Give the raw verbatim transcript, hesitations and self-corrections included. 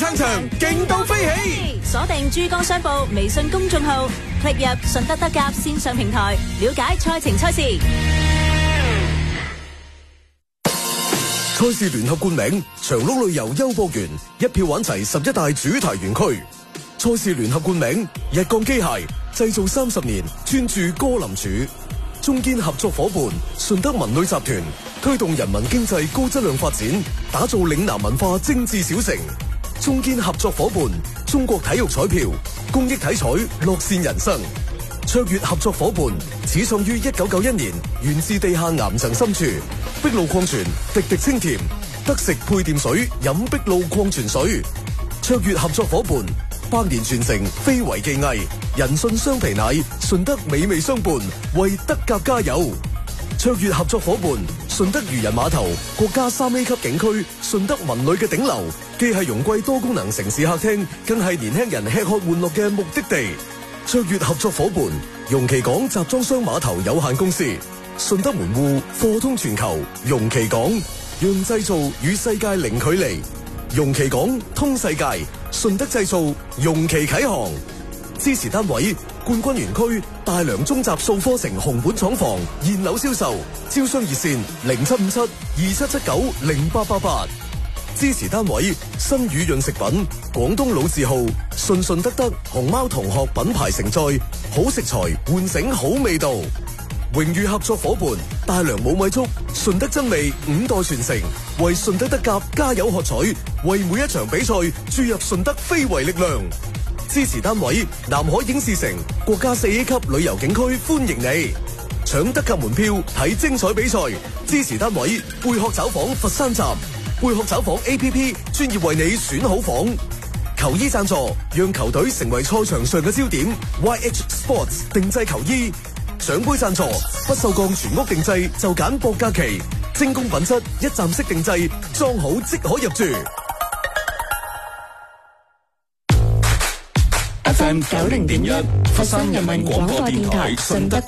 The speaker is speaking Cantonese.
撐場，勁到飛起！ 鎖定珠江商報微信公眾號，click入順德德甲線上平台，了解賽程賽事。 賽事聯合冠名長鹿旅遊優博園，一票玩齊十一大主題園區。賽事聯合冠名日鋼機械，製造三十年，專注歌林柱。中堅合作伙伴順德文旅集團，推動人民經濟高質量發展，打造嶺南文化精緻小城。中堅合作伙伴中國體育彩票，公益體彩，樂善人生。卓越合作伙伴始創於一九九一年，源自地下岩層深處。碧露礦泉，滴滴清甜，得食配電水，飲碧露礦泉水。卓越合作伙伴百年傳承，非遺技藝，人信雙皮奶，順德美味相伴，為德甲加油。卓越合作伙伴順德漁人碼頭，國家三 A 級景區，順德文旅嘅頂流，既係榮貴多功能城市客廳，更係年輕人吃喝玩樂嘅目的地。卓越合作伙伴容其港集裝箱碼頭有限公司，順德門戶貨通全球，容其港讓製造與世界零距離，容其港通世界，順德製造容其啟航。支持單位冠軍園區大良中集數科城紅本廠房現樓銷售，招商熱線零七五七二七七九零八八八。支持單位新宇潤食品廣東老字號順順德德熊貓同學品牌承載，好食材喚醒好味道。榮譽合作伙伴大良冇米粥，順德真味五代傳承，為順德德甲加油喝彩，為每一場比賽注入順德非遺力量。支持單位南海影視城國家四 A 級旅遊景區歡迎你，搶德甲門票睇精彩比賽。支持單位貝殼找房佛山站，貝殼找房 A P P 專業為你選好房。球衣贊助讓球隊成為賽場上嘅焦點 ，Y H Sports 定製球衣。獎杯贊助不鏽鋼全屋定製就揀博嘉祺，精工品質一站式定製，裝好即可入住。 F M 九零點一，佛山人民廣播電台順德。